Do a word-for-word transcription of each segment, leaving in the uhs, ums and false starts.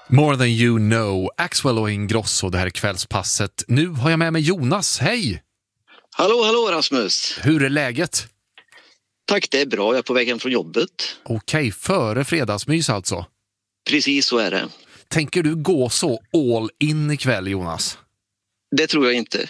More than you know, Axwell och Ingrosso, det här är kvällspasset. Nu har jag med mig Jonas, hej! Hallå, hallå Rasmus. Hur är läget? Tack, det är bra, jag är på vägen från jobbet. Okej, före fredagsmys alltså. Precis så är det. Tänker du gå så all in ikväll, Jonas? Det tror jag inte.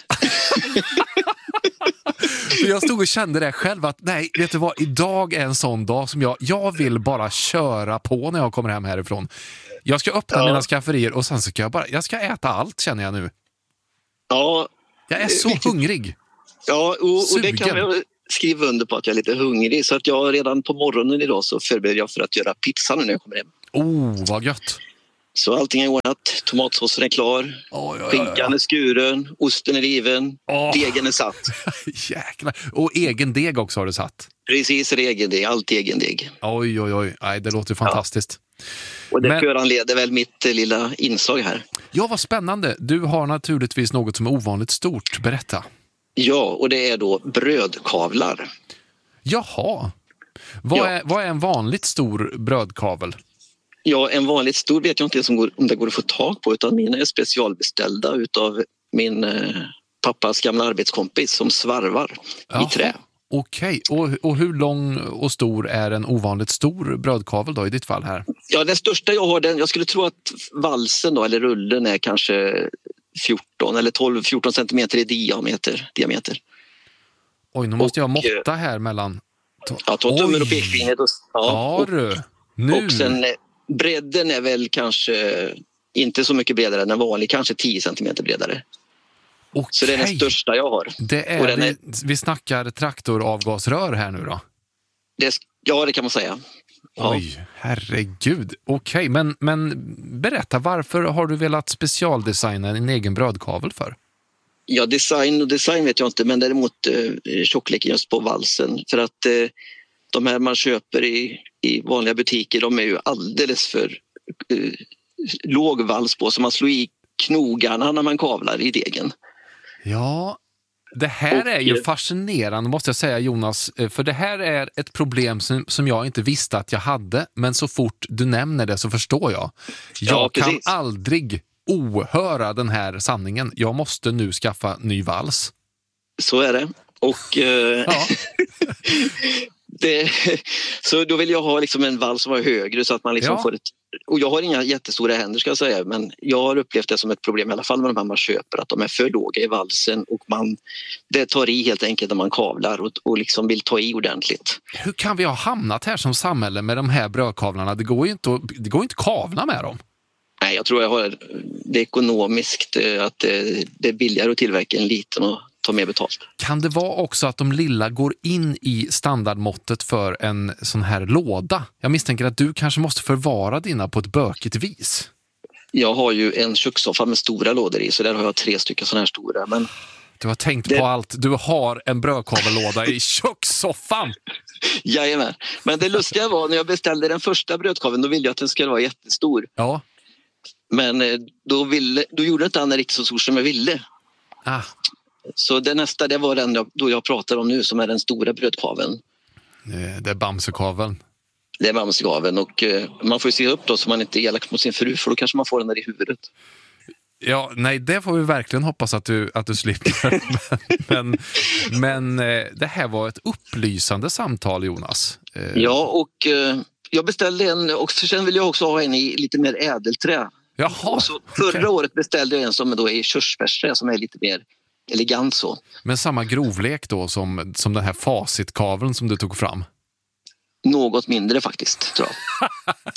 Jag stod och kände det själv att nej, vet du vad, idag är en sån dag som jag, jag vill bara köra på när jag kommer hem härifrån. Jag ska öppna ja. mina skafferier och sen ska jag bara, jag ska äta allt känner jag nu. Ja. Jag är så vilket... hungrig. Ja, och, och det kan jag skriva under på att jag är lite hungrig. Så att jag redan på morgonen idag så förbereder jag för att göra pizza nu när jag kommer hem. Oh, vad gött. Så allting är ordnat, tomatsåsen är klar, oh, ja, skinkan ja, ja. är skuren, osten är riven, oh. degen är satt. Jäklar. Och egen deg också har du satt? Precis, egen deg, allt egen deg. Oj, oj, oj. Nej, det låter fantastiskt. Ja. Och det Men... föranleder väl mitt lilla inslag här. Ja, vad spännande. Du har naturligtvis något som är ovanligt stort. Berätta. Ja, och det är då brödkavlar. Jaha. Vad, ja. är, vad är en vanligt stor brödkavel? Ja, en vanligt stor vet jag inte som går, om det går att få tag på, utan mina är specialbeställda utav min eh, pappas gamla arbetskompis som svarvar Jaha. i trä. Okej, och, och hur lång och stor är en ovanligt stor brödkavel då i ditt fall här? Ja, den största jag har, den, jag skulle tro att valsen då, eller rullen är kanske fjorton eller tolv fjorton centimeter i diameter. diameter. Oj, nu måste och, jag måtta här mellan... Ja, ta tummen och pekfingret. Och, ja, ja, du. Nu. Och sen bredden är väl kanske inte så mycket bredare än den vanlig, kanske tio centimeter bredare. Okej. Så det är den största jag har. Det är, den är vi, vi snackar traktoravgasrör här nu då? Det, ja, det kan man säga. Ja. Oj, herregud. Okej, men, men berätta, varför har du velat specialdesigna en egen brödkavel för? Ja, design och design vet jag inte, men däremot eh, tjockleken just på valsen. För att eh, de här man köper i, i vanliga butiker, de är ju alldeles för eh, låg vals på, så man slår i knogarna när man kavlar i degen. Ja, det här och, är ju fascinerande måste jag säga, Jonas, för det här är ett problem som, som jag inte visste att jag hade, men så fort du nämner det så förstår jag. Jag ja, kan aldrig ohöra den här sanningen. Jag måste nu skaffa ny vals. Så är det. Och eh, ja. det, så då vill jag ha liksom en vals som är högre så att man liksom ja. får ett. Och jag har inga jättestora händer ska jag säga, men jag har upplevt det som ett problem i alla fall med de här man köper, att de är för låga i valsen och man, det tar i helt enkelt när man kavlar och, och liksom vill ta i ordentligt. Hur kan vi ha hamnat här som samhälle med de här brödkavlarna? Det går ju inte att, det går inte att kavla med dem. Nej, jag tror jag har det ekonomiskt att det, det är billigare att tillverka en liten och ta mer betalt. Kan det vara också att de lilla går in i standardmåttet för en sån här låda? Jag misstänker att du kanske måste förvara dina på ett bökigt vis. Jag har ju en kökssoffa med stora lådor i, så där har jag tre stycken såna här stora. Men du har tänkt det... på allt. Du har en brödkavellåda i kökssoffan. Jajamän. Men det lustiga var när jag beställde den första brödkaveln, då ville jag att den skulle vara jättestor. Ja. Men då, ville, då gjorde inte han riktigt så stor som jag ville. Ah. Så det nästa, det var den jag, då jag pratar om nu, som är den stora brödkaveln. Det är bamsekaveln. Det är bamsekaveln och uh, man får ju se upp då så man inte är elak mot sin fru, för då kanske man får den där i huvudet. Ja, nej, det får vi verkligen hoppas att du, att du slipper. men men uh, det här var ett upplysande samtal, Jonas. Uh. Ja, och uh, jag beställde en, och sen vill jag också ha en i lite mer ädelträ. Jaha, så förra okay. året beställde jag en som då är körsbärsträ, som är lite mer elegant så. Men samma grovlek då som, som den här facitkaveln som du tog fram? Något mindre faktiskt, tror jag.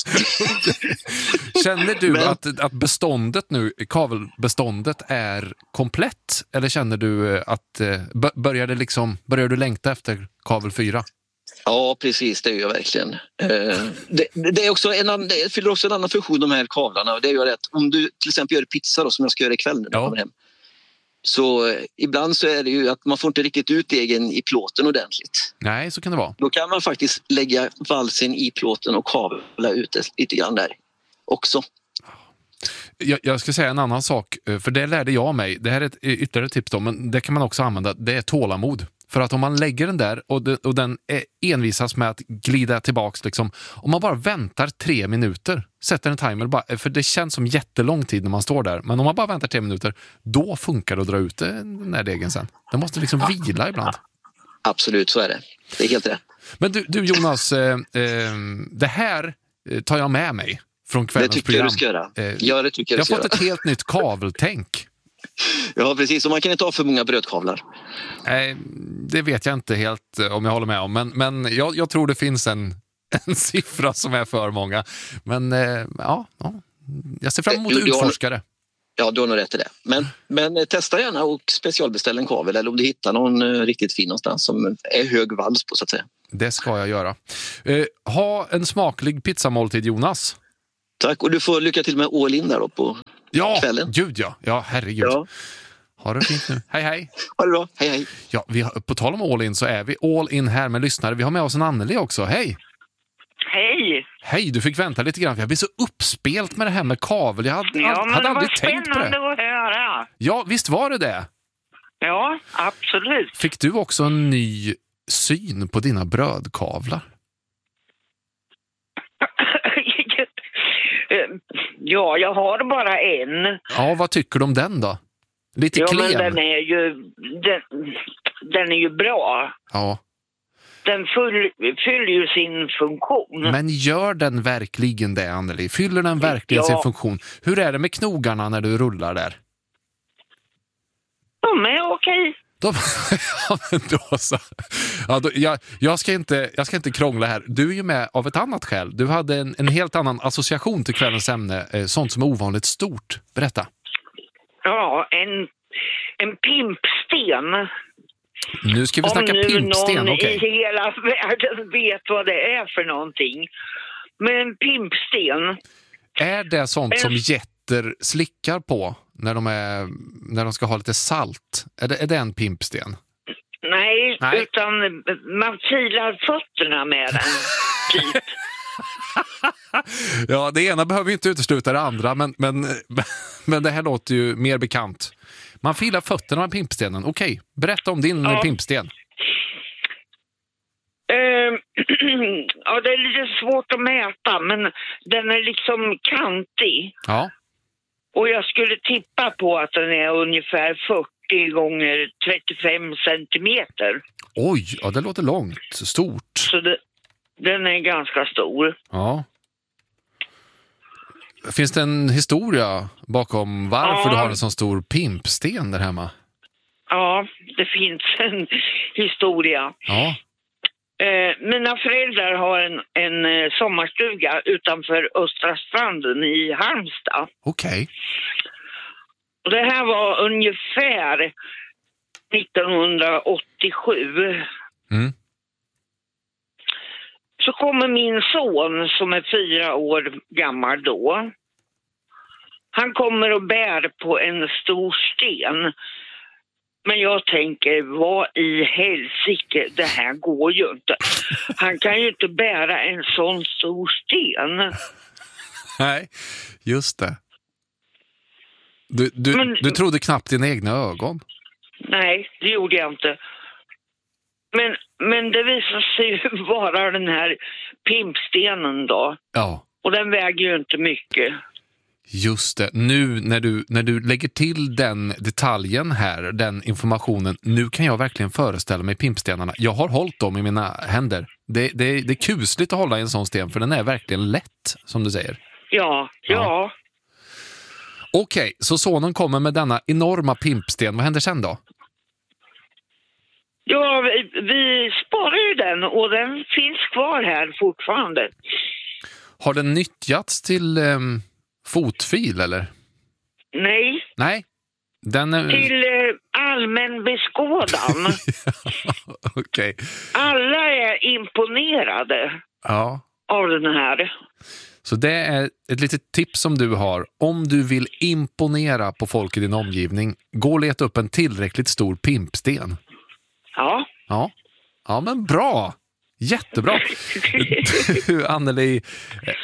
Känner du Men... att, att beståndet nu, kavelbeståndet är komplett? Eller känner du att börjar, det liksom, börjar du längta efter kavel fyra? Ja, precis, det är jag verkligen. Det, det, är också en annan, det fyller också en annan funktion, de här kavlarna. Och det är ju att om du till exempel gör pizza då, som jag ska göra ikväll när jag ja. kommer hem. Så eh, ibland så är det ju att man får inte riktigt ut degen i plåten ordentligt. Nej, så kan det vara. Då kan man faktiskt lägga valsen i plåten och kavla ut det lite grann där också. jag, jag ska säga en annan sak, för det lärde jag mig. Det här är ett ytterligare tips då, men det kan man också använda. Det är tålamod. För att om man lägger den där och, det, och den är envisas med att glida tillbaks, liksom, om man bara väntar tre minuter, sätter en timer, bara, för det känns som jättelång tid när man står där. Men om man bara väntar tre minuter, då funkar det att dra ut den här degen sen. Den måste liksom vila ibland. Absolut, så är det. Det är helt rätt. Men du, du Jonas, eh, eh, det här tar jag med mig från kvällens det tycker program. Jag du ska göra. Eh, ja, det tycker jag jag du ska har fått göra. ett helt nytt kaveltänk. Ja, precis. Och man kan inte ha för många brödkavlar. Nej, det vet jag inte helt om jag håller med om. Men, men jag, jag tror det finns en, en siffra som är för många. Men eh, ja, ja, jag ser fram emot att utforska det. Ja, du har nog rätt i det. Men, men testa gärna och specialbeställa en kavel. Eller om du hittar någon eh, riktigt fin någonstans som är hög vals på, så att säga. Det ska jag göra. Eh, ha en smaklig pizzamåltid, Jonas. Tack, och du får lycka till med all in där då på ja, kvällen. Gud ja, ja herregud. Ja. Ha det fint nu. Hej hej. Ha det bra, hej hej. Ja, vi har, på tal om all in så är vi all in här med lyssnare. Vi har med oss en Anneli också, hej. Hej. Hej, du fick vänta lite grann för jag blir så uppspelt med det här med kavel. Jag hade, ja, men hade det aldrig var tänkt på det. spännande att höra. Ja, visst var det det? Ja, absolut. Fick du också en ny syn på dina brödkavlar? Ja, jag har bara en. Ja, vad tycker du om den då? Lite ja, klen. Men den är ju den, den är ju bra. Ja. Den full, fyller ju sin funktion. Men gör den verkligen det, Anneli? Fyller den verkligen ja. sin funktion? Hur är det med knogarna när du rullar där? De är okej. De, ja, men då så. Ja, då, jag, jag, ska inte, jag ska inte krångla här. Du är ju med av ett annat skäl. Du hade en, en helt annan association till kvällens ämne. Eh, sånt som är ovanligt stort. Berätta. Ja, en, en pimpsten. Nu ska vi snacka pimpsten. Om någon okay. i hela världen vet vad det är för någonting. Men en pimpsten. Är det sånt som getter slickar på när de, är, när de ska ha lite salt? Är det, är det en pimpsten? Nej, Nej. utan man filar fötterna med den. Typ. Ja, det ena behöver ju inte utesluta det andra, men, men, men det här låter ju mer bekant. Man filar fötterna med pimpstenen. Okej, berätta om din ja. pimpsten. Uh, ja, det är lite svårt att mäta, men den är liksom kantig. Ja. Och jag skulle tippa på att den är ungefär fyrtio gånger trettiofem centimeter. Oj, ja, det låter långt. Stort. Så det, den är ganska stor. Ja. Finns det en historia bakom varför ja. du har en sån stor pimpsten där hemma? Ja, det finns en historia. Ja. Eh, mina föräldrar har en, en eh, sommarstuga utanför Östra stranden i Halmstad. Okej. Och det här var ungefär nittonhundraåttiosju. Mm. Så kommer min son som är fyra år gammal då. Han kommer och bär på en stor sten. Men jag tänker, vad i helsike, det här går ju inte. Han kan ju inte bära en sån stor sten. Nej, just det. Du, du, Men, du trodde knappt dina egna ögon. Nej, det gjorde jag inte. Men, men det visar sig vara den här pimpstenen då. Ja. Och den väger ju inte mycket. Just det. Nu när du, när du lägger till den detaljen här, den informationen, nu kan jag verkligen föreställa mig pimpstenarna. Jag har hållit dem i mina händer. Det, det, det är kusligt att hålla i en sån sten, för den är verkligen lätt, som du säger. Ja, ja. ja. Okej, okay, så sonen kommer med denna enorma pimpsten. Vad händer sen då? Ja, vi, vi sparar ju den och den finns kvar här fortfarande. Har den nyttjats till eh, fotfil eller? Nej. Nej. Den är... Till eh, allmän beskådan. Okej. Okay. Alla är imponerade ja. av den här. Så det är ett litet tips som du har. Om du vill imponera på folk i din omgivning, gå och leta upp en tillräckligt stor pimpsten. Ja. Ja, ja men bra. Jättebra. Du, Anneli,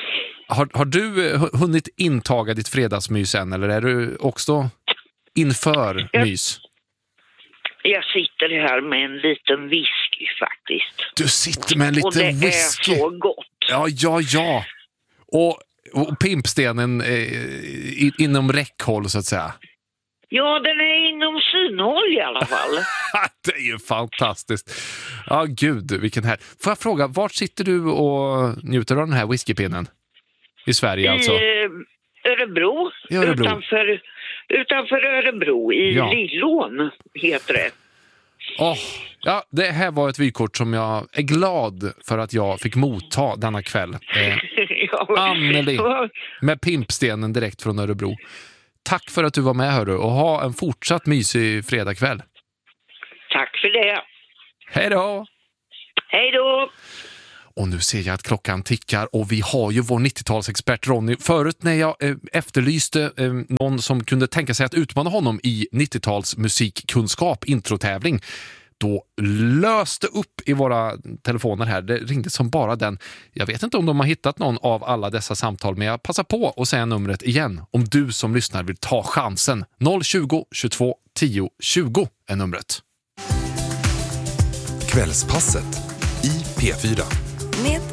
Har, har du hunnit intaga ditt fredagsmys än, eller är du också inför jag, mys? Jag sitter här med en liten whisky faktiskt. Du sitter med en liten whisky. Och det whisky. är så gott. Ja, ja, ja. Och, och pimpstenen eh, inom räckhåll så att säga. Ja, den är inom synhåll i alla fall. Det är ju fantastiskt. Ja, gud, vilken här. Får jag fråga, vart sitter du och njuter av den här whiskypinnen? I Sverige I alltså? eh, Örebro. I Örebro. Utanför, utanför Örebro, i Ja. Lillån heter det. Oh, ja, det här var ett vykort som jag är glad för att jag fick motta denna kväll. Eh, Ja, Anneli, ja, med pimpstenen direkt från Örebro. Tack för att du var med, hörru, och ha en fortsatt mysig fredagkväll. tack för det. Hej då! Hej då! Och nu ser jag att klockan tickar och vi har ju vår nittiotalsexpert Ronny. Förut när jag eh, efterlyste eh, någon som kunde tänka sig att utmana honom i nittio-tals musikkunskap introtävling, då löste upp i våra telefoner här. Det ringde som bara den. Jag vet inte om de har hittat någon av alla dessa samtal, men jag passar på att säga numret igen. Om du som lyssnar vill ta chansen. noll tjugo, tjugotvå, tio, tjugo är numret. Kvällspasset i P fyra. Med